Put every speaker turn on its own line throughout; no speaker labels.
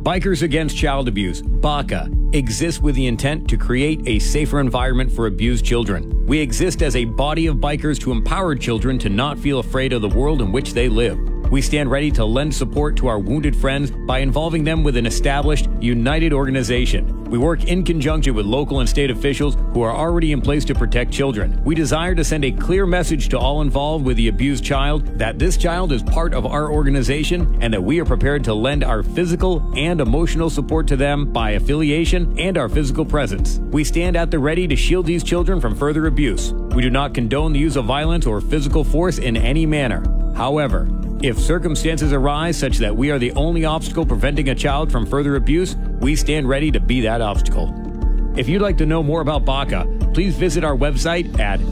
Bikers Against Child Abuse, BACA, exists with the intent to create a safer environment for abused children. We exist as a body of bikers to empower children to not feel afraid of the world in which they live. We stand ready to lend support to our wounded friends by involving them with an established, united organization. We work in conjunction with local and state officials who are already in place to protect children. We desire to send a clear message to all involved with the abused child that this child is part of our organization and that we are prepared to lend our physical and emotional support to them by affiliation and our physical presence. We stand at the ready to shield these children from further abuse. We do not condone the use of violence or physical force in any manner. However, if circumstances arise such that we are the only obstacle preventing a child from further abuse, we stand ready to be that obstacle. If you'd like to know more about BACA, please visit our website at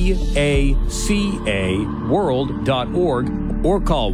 bacaworld.org or call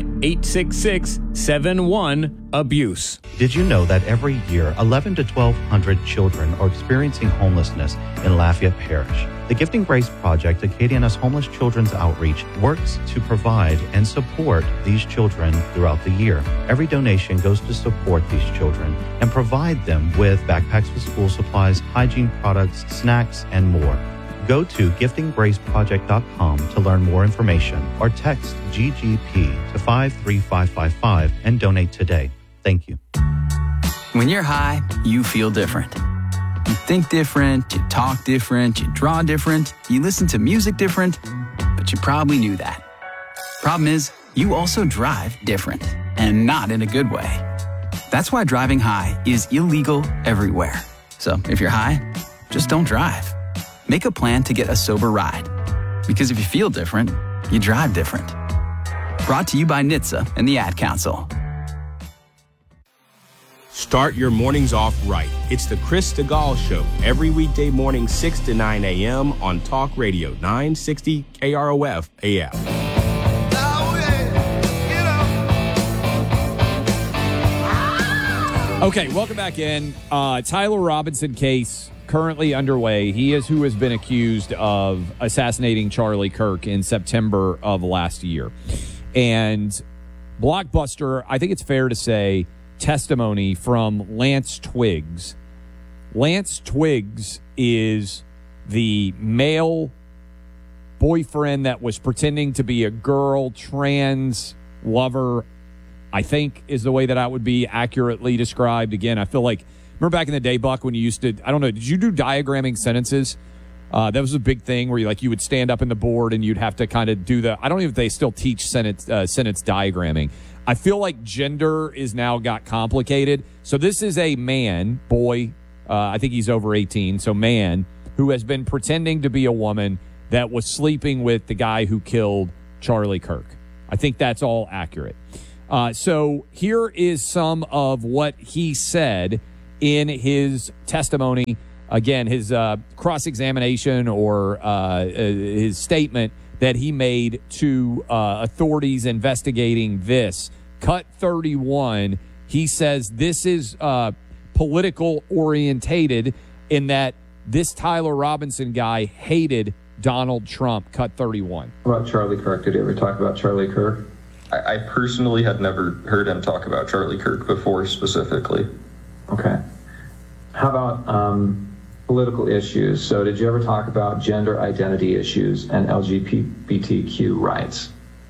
1-866-71-ABUSE.
Did you know that every year 1,100 to 1,200 children are experiencing homelessness in Lafayette Parish? The Gifting Grace Project, Acadiana's homeless children's outreach, works to provide and support these children throughout the year. Every donation goes to support these children and provide them with backpacks with school supplies, hygiene products, snacks, and more. Go to giftinggraceproject.com to learn more information or text GGP to 53555 and donate today. Thank you.
When you're high, you feel different. You think different, you talk different, you draw different, you listen to music different, but you probably knew that. Problem is, you also drive different, and not in a good way. That's why driving high is illegal everywhere. So if you're high, just don't drive. Make a plan to get a sober ride. Because if you feel different, you drive different. Brought to you by NHTSA and the Ad Council.
Start your mornings off right. It's the Chris DeGaulle Show, every weekday morning, 6 to 9 a.m. on Talk Radio 960 KROF AM.
Okay, welcome back in. Tyler Robinson case currently underway. He is who has been accused of assassinating Charlie Kirk in September of last year. And Blockbuster, I think it's fair to say, testimony from Lance Twiggs. Lance Twiggs is the male boyfriend that was pretending to be a girl, trans lover, I think is the way that I would be accurately described. Again, I feel like, remember back in the day, Buck, when you used to, I don't know, did you do diagramming sentences? That was a big thing where you would stand up in the board and you'd have to kind of do I don't know if they still teach sentence diagramming. I feel like gender is now got complicated. So this is a man, boy, I think he's over 18, so man, who has been pretending to be a woman that was sleeping with the guy who killed Charlie Kirk. I think that's all accurate. So here is some of what he said in his testimony. Again, his cross-examination or his statement that he made to authorities investigating this. Cut 31, he says this is political orientated in that this Tyler Robinson guy hated Donald Trump. Cut 31.
About Charlie Kirk, did he ever talk about Charlie Kirk?
I personally had never heard him talk about Charlie Kirk before specifically.
Okay. How about political issues? So did you ever talk about gender identity issues and LGBTQ rights?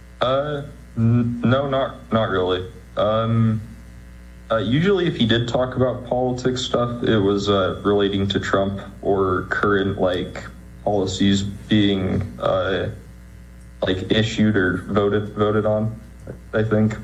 No, not really. Usually if he did talk about politics stuff, it was relating to Trump or current policies being issued or voted on, I think.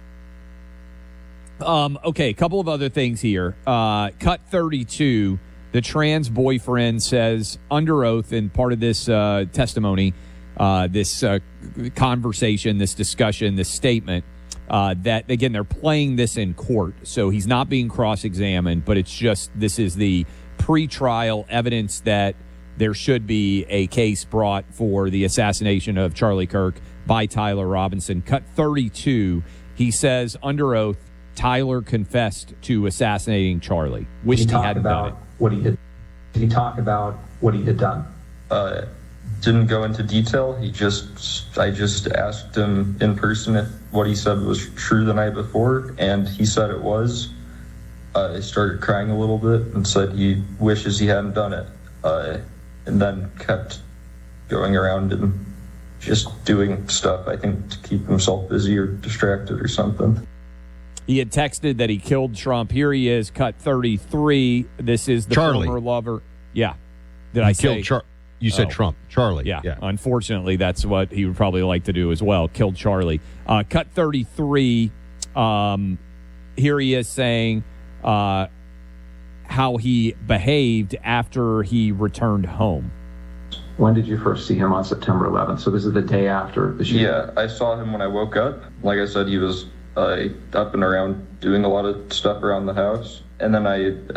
Okay, a couple of other things here. Cut 32, the trans boyfriend says under oath in part of this testimony, this conversation, this discussion, this statement, that, again, they're playing this in court. So he's not being cross-examined, but it's just this is the pretrial evidence that there should be a case brought for the assassination of Charlie Kirk by Tyler Robinson. Cut 32, he says under oath, Tyler confessed to assassinating Charlie. Wished he hadn't done it.
Did he talk about what he had done?
Didn't go into detail. I just asked him in person if what he said was true the night before, and he said it was. he started crying a little bit and said he wishes he hadn't done it, and then kept going around and just doing stuff, I think, to keep himself busy or distracted or something.
He had texted that he killed Trump. Here he is, cut 33. This is the
Charlie.
former lover. Yeah. Did I say?
You said Trump. Charlie.
Yeah. Unfortunately, that's what he would probably like to do as well. Killed Charlie. Cut 33. Here he is saying how he behaved after he returned home.
When did you first see him on September 11th? So this is the day after the shooting.
Yeah, I saw him when I woke up. Like I said, he was up and around doing a lot of stuff around the house. And then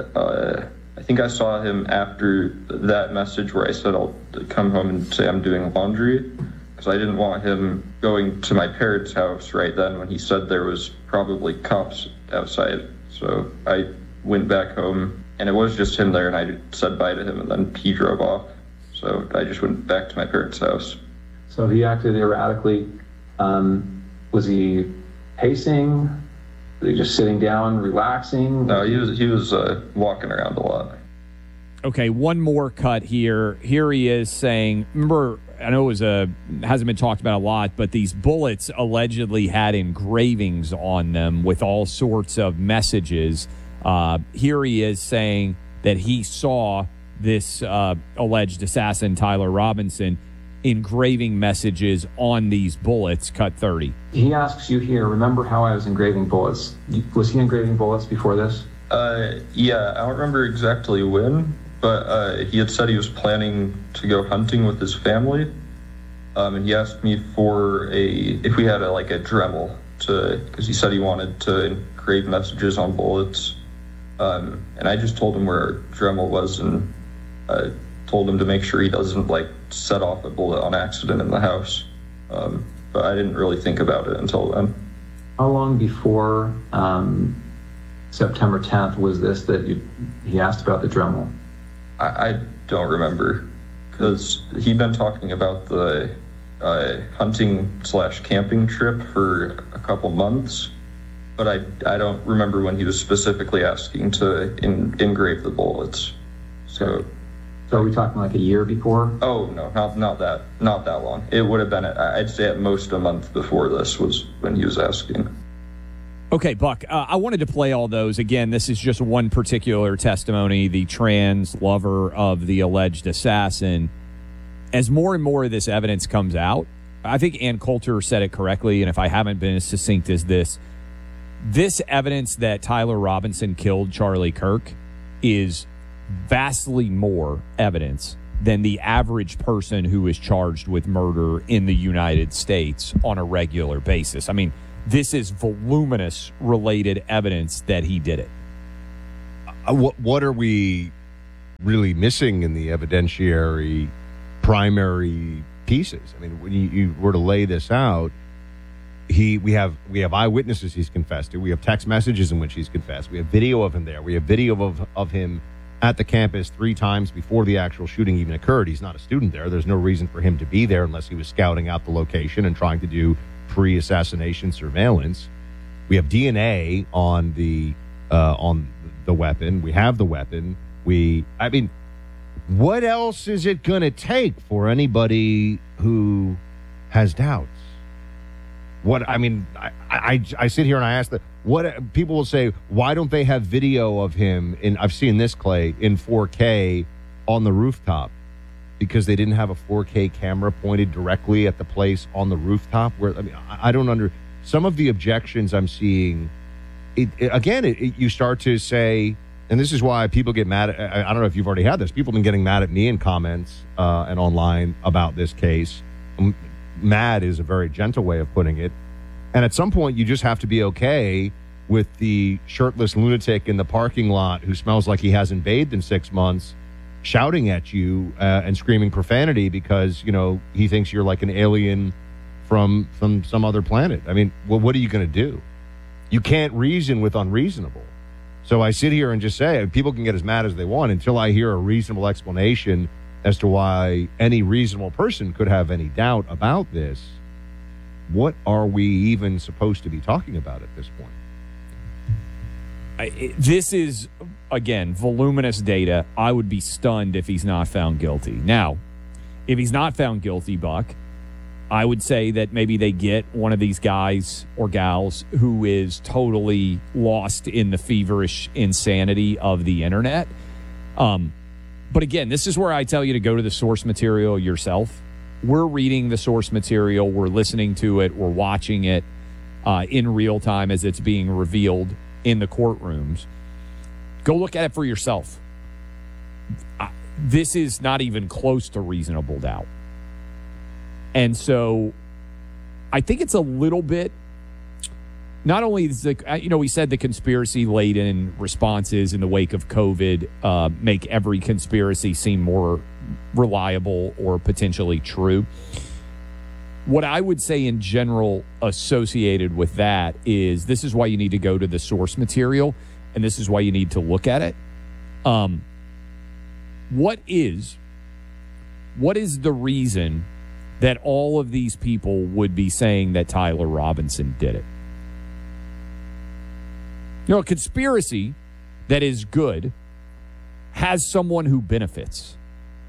I think I saw him after that message where I said I'll come home and say I'm doing laundry, because I didn't want him going to my parents' house right then when he said there was probably cops outside. So I went back home, and it was just him there, and I said bye to him, and then he drove off. So I just went back to my parents' house.
So he acted erratically. Was he pacing? Was he just sitting down, relaxing?
No, he was walking around a lot.
Okay, one more cut here. Here he is saying, remember, I know it hasn't been talked about a lot, but these bullets allegedly had engravings on them with all sorts of messages. Here he is saying that he saw this alleged assassin, Tyler Robinson, engraving messages on these bullets, cut 30.
He asks you here, remember how I was engraving bullets? Was he engraving bullets before this?
Yeah, I don't remember exactly when, but he had said he was planning to go hunting with his family. And he asked me for if we had a Dremel, because he said he wanted to engrave messages on bullets. And I just told him where a Dremel was, and told him to make sure he doesn't set off a bullet on accident in the house. But I didn't really think about it until then.
How long before September 10th was this that he asked about the Dremel?
I don't remember, because he'd been talking about the hunting/camping trip for a couple months, but I don't remember when he was specifically asking to engrave the bullets. So
are we talking a year before?
Oh no, not that long. It would have been, I'd say at most a month before this was when he was asking.
Okay, Buck, I wanted to play all those. Again, this is just one particular testimony, the trans lover of the alleged assassin. As more and more of this evidence comes out, I think Ann Coulter said it correctly, and if I haven't been as succinct as this evidence that Tyler Robinson killed Charlie Kirk is vastly more evidence than the average person who is charged with murder in the United States on a regular basis. I mean, this is voluminous related evidence that he did it.
What are we really missing in the evidentiary primary pieces? I mean, when you were to lay this out, we have eyewitnesses he's confessed to. We have text messages in which he's confessed. We have video of him there. We have video of him at the campus 3 times before the actual shooting even occurred. He's not a student there. There's no reason for him to be there unless he was scouting out the location and trying to do pre-assassination surveillance. We have DNA on the weapon. We have the weapon. What else is it going to take for anybody who has doubts? I sit here and I ask what people will say, why don't they have video of him I've seen this, Clay, in 4K on the rooftop? Because they didn't have a 4K camera pointed directly at the place on the rooftop. I don't some of the objections I'm seeing. You start to say, and this is why people get mad. I don't know if you've already had this. People have been getting mad at me in comments and online about this case. Mad is a very gentle way of putting it. And at some point, you just have to be okay with the shirtless lunatic in the parking lot who smells like he hasn't bathed in 6 months shouting at you and screaming profanity because, he thinks you're like an alien from some other planet. I mean, what are you going to do? You can't reason with unreasonable. So I sit here and just say, people can get as mad as they want until I hear a reasonable explanation as to why any reasonable person could have any doubt about this. What are we even supposed to be talking about at this point?
This is, again, voluminous data. I would be stunned if he's not found guilty. Now, if he's not found guilty, Buck, I would say that maybe they get one of these guys or gals who is totally lost in the feverish insanity of the internet. But again, this is where I tell you to go to the source material yourself. We're reading the source material. We're listening to it. We're watching it in real time as it's being revealed in the courtrooms. Go look at it for yourself. This is not even close to reasonable doubt. And so I think it's a little bit, not only is we said the conspiracy-laden responses in the wake of COVID make every conspiracy seem more reliable or potentially true. What I would say in general associated with that is this is why you need to go to the source material, and this is why you need to look at it. What is the reason that all of these people would be saying that Tyler Robinson did it? A conspiracy that is good has someone who benefits.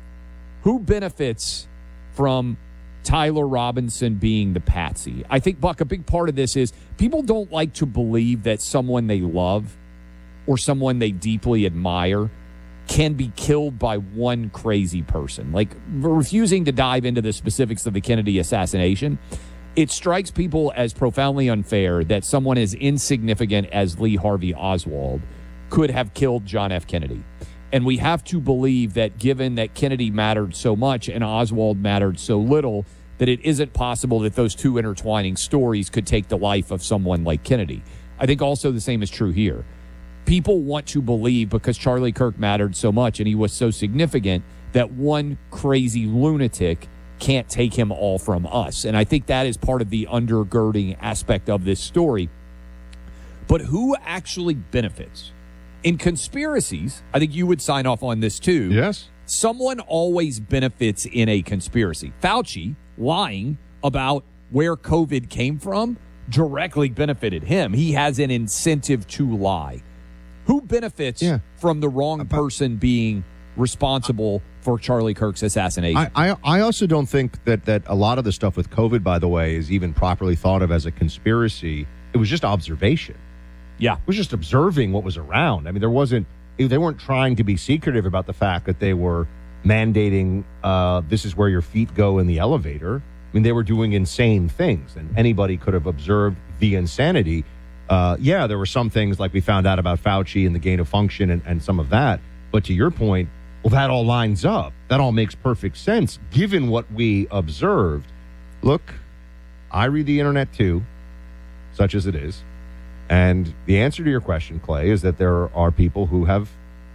Who benefits from Tyler Robinson being the patsy? I think, Buck, a big part of this is people don't like to believe that someone they love or someone they deeply admire can be killed by one crazy person. Like, refusing to dive into the specifics of the Kennedy assassination, it strikes people as profoundly unfair that someone as insignificant as Lee Harvey Oswald could have killed John F. Kennedy. And we have to believe that given that Kennedy mattered so much and Oswald mattered so little, that it isn't possible that those two intertwining stories could take the life of someone like Kennedy. I think also the same is true here. People want to believe because Charlie Kirk mattered so much and he was so significant that one crazy lunatic can't take him all from us. And I think that is part of the undergirding aspect of this story. But who actually benefits? In conspiracies, I think you would sign off on this too.
Yes.
Someone always benefits in a conspiracy. Fauci lying about where COVID came from directly benefited him. He has an incentive to lie. Who benefits from the wrong person being responsible for Charlie Kirk's assassination?
I also don't think that a lot of the stuff with COVID, by the way, is even properly thought of as a conspiracy. It was just observation.
Yeah.
It was just observing what was around. I mean, they weren't trying to be secretive about the fact that they were mandating this is where your feet go in the elevator. I mean, they were doing insane things, and anybody could have observed the insanity. There were some things like we found out about Fauci and the gain of function and some of that. But to your point, well, that all lines up. That all makes perfect sense given what we observed. Look, I read the internet too, such as it is. And the answer to your question, Clay, is that there are people who have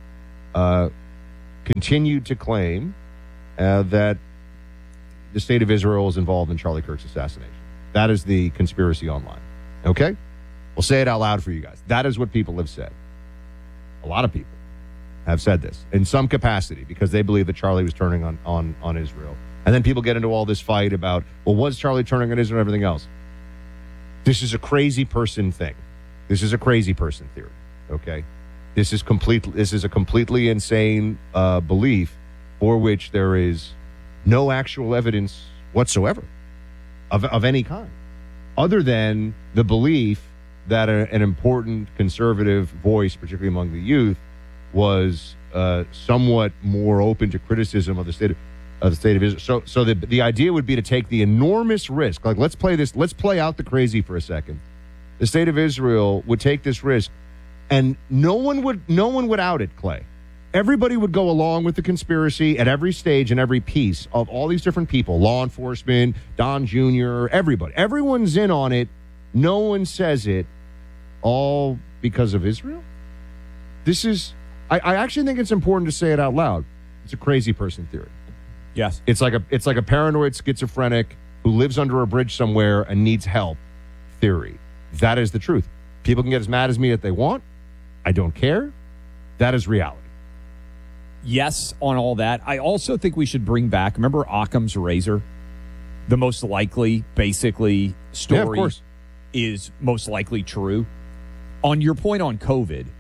continued to claim that the state of Israel is involved in Charlie Kirk's assassination. That is the conspiracy online. Okay? We'll say it out loud for you guys. That is what people have said. A lot of people have said this in some capacity because they believe that Charlie was turning on Israel. And then people get into all this fight about, well, was Charlie turning on Israel and everything else? This is a crazy person thing. This is a crazy person theory, okay? This is a completely insane belief for which there is no actual evidence whatsoever of any kind, other than the belief that an important conservative voice, particularly among the youth, was somewhat more open to criticism of the state of Israel. So the idea would be to take the enormous risk. Like, let's play out the crazy for a second. The state of Israel would take this risk, and no one would out it, Clay. Everybody would go along with the conspiracy at every stage and every piece of all these different people, law enforcement, Don Jr., everybody. Everyone's in on it. No one says it, all because of Israel? This is, I actually think it's important to say it out loud. It's a crazy person theory.
Yes.
It's like a paranoid schizophrenic who lives under a bridge somewhere and needs help theory. That is the truth. People can get as mad as me as they want. I don't care. That is reality.
Yes, on all that. I also think we should bring back, remember Occam's razor? The most likely, story
of course.
is most likely true. On your point on COVID,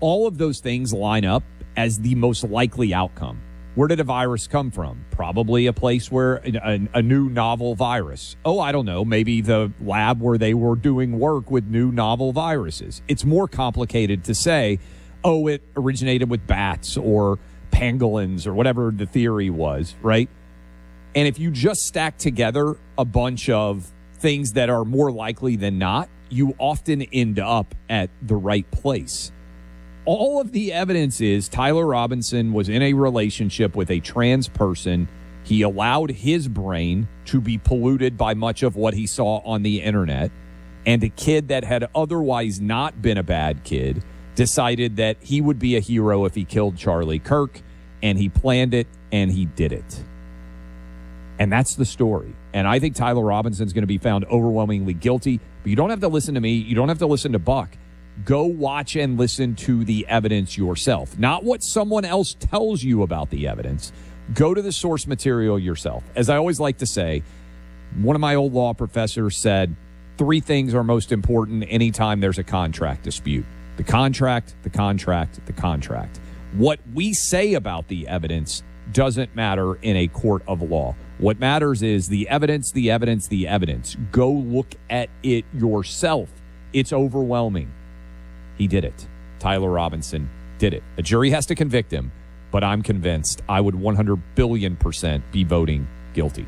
all of those things line up as the most likely outcome. Where did a virus come from? Probably a place where a new novel virus. Oh, I don't know. Maybe the lab where they were doing work with new novel viruses. It's more complicated to say, oh, it originated with bats or pangolins or whatever the theory was, right? And if you just stack together a bunch of things that are more likely than not, you often end up at the right place. All of the evidence is Tyler Robinson was in a relationship with a trans person. He allowed his brain to be polluted by much of what he saw on the internet. And a kid that had otherwise not been a bad kid decided that he would be a hero if he killed Charlie Kirk. And he planned it and he did it. And that's the story. And I think Tyler Robinson's going to be found overwhelmingly guilty. But you don't have to listen to me. You don't have to listen to Buck. Go watch and listen to the evidence yourself. Not what someone else tells you about the evidence. Go to the source material yourself. As I always like to say, one of my old law professors said, 3 things are most important anytime there's a contract dispute. The contract, the contract, the contract. What we say about the evidence doesn't matter in a court of law. What matters is the evidence, the evidence, the evidence. Go look at it yourself. It's overwhelming. He did it. Tyler Robinson did it. A jury has to convict him, but I'm convinced I would 100 billion% be voting guilty.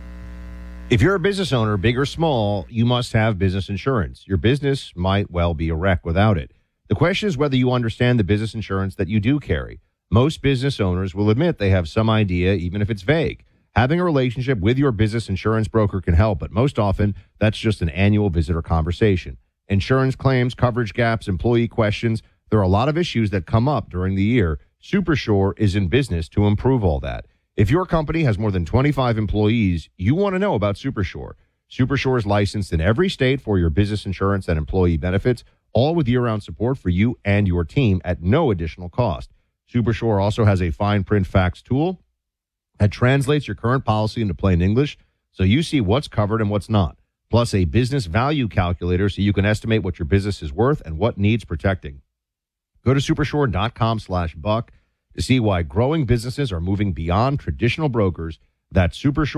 If you're a business owner, big or small, you must have business insurance. Your business might well be a wreck without it. The question is whether you understand the business insurance that you do carry. Most business owners will admit they have some idea, even if it's vague. Having a relationship with your business insurance broker can help, but most often, that's just an annual visit or conversation. Insurance claims, coverage gaps, employee questions. There are a lot of issues that come up during the year. Supersure is in business to improve all that. If your company has more than 25 employees, you want to know about Supersure. Supersure is licensed in every state for your business insurance and employee benefits, all with year-round support for you and your team at no additional cost. Supersure also has a fine print fax tool that translates your current policy into plain English so you see what's covered and what's not. Plus a business value calculator so you can estimate what your business is worth and what needs protecting. Go to supersure.com/buck to see why growing businesses are moving beyond traditional brokers. That's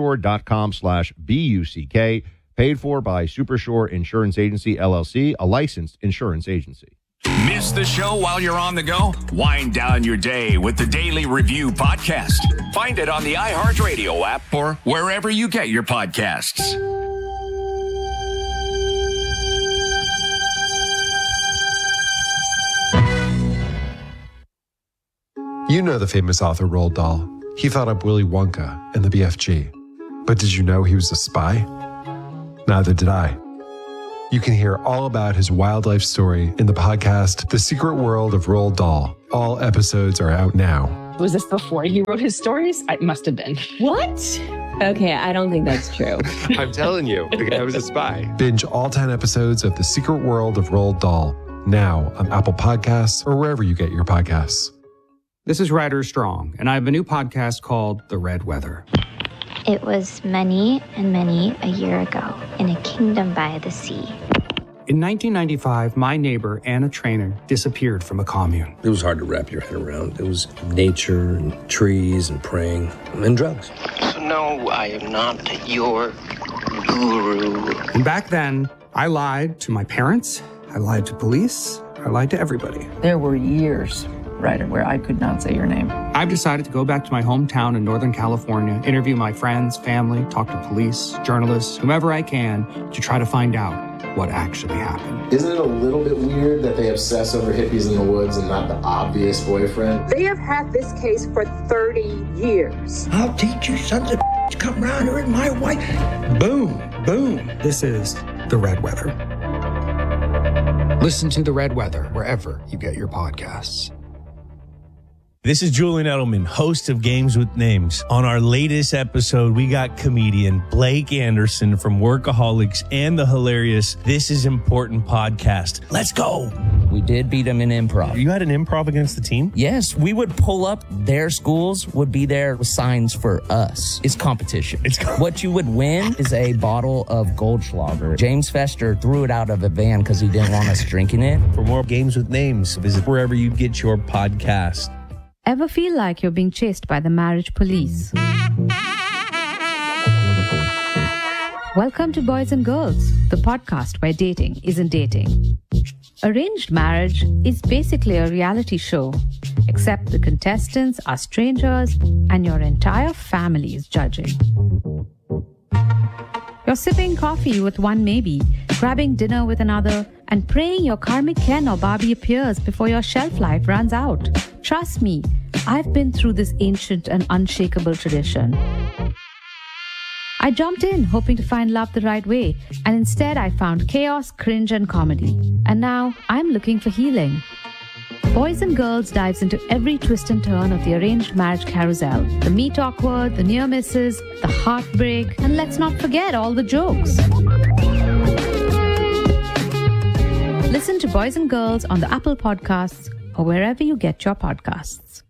supersure.com/BUCK, paid for by Supersure Insurance Agency, LLC, a licensed insurance agency.
Miss the show while you're on the go? Wind down your day with the Daily Review podcast. Find it on the iHeartRadio app or wherever you get your podcasts.
You know the famous author Roald Dahl. He thought up Willy Wonka and the BFG. But did you know he was a spy? Neither did I. You can hear all about his wildlife story in the podcast, The Secret World of Roald Dahl. All episodes are out now.
Was this before he wrote his stories? It must have been. What? Okay, I don't think that's true.
I'm telling you, the guy was a spy.
Binge all 10 episodes of The Secret World of Roald Dahl, now on Apple Podcasts or wherever you get your podcasts.
This is Ryder Strong, and I have a new podcast called The Red Weather.
It was many and many a year ago in a kingdom by the sea.
In 1995, my neighbor, Anna Trainer, disappeared from a commune.
It was hard to wrap your head around. It was nature and trees and praying and drugs.
So no, I am not your guru.
And back then, I lied to my parents, I lied to police, I lied to everybody.
There were years, Ryder, where I could not say your name.
I've decided to go back to my hometown in Northern California, interview my friends, family, talk to police, journalists, whomever I can, to try to find out what actually happened.
Isn't it a little bit weird that they obsess over hippies in the woods and not the obvious boyfriend?
They have had this case for 30 years.
I'll teach you sons of to come round here and my wife.
Boom, boom. This is The Red Weather. Listen to The Red Weather wherever you get your podcasts.
This is Julian Edelman, host of Games with Names. On our latest episode, we got comedian Blake Anderson from Workaholics and the hilarious This Is Important podcast. Let's go.
We did beat them in improv.
You had an improv against the team?
Yes, we would pull up. Their schools would be there with signs for us. It's competition. What you would win is a bottle of Goldschlager. James Fester threw it out of a van because he didn't want us drinking it.
For more Games with Names, visit wherever you get your podcast.
Ever feel like you're being chased by the marriage police? Welcome to Boys and Girls, the podcast where dating isn't dating. Arranged marriage is basically a reality show, except the contestants are strangers and your entire family is judging. You're sipping coffee with one maybe, grabbing dinner with another, and praying your karmic Ken or Barbie appears before your shelf life runs out. Trust me, I've been through this ancient and unshakable tradition. I jumped in hoping to find love the right way, and instead I found chaos, cringe, and comedy. And now I'm looking for healing. Boys and Girls dives into every twist and turn of the arranged marriage carousel. The meet awkward, the near misses, the heartbreak, and let's not forget all the jokes. Listen to Boys and Girls on the Apple Podcasts or wherever you get your podcasts.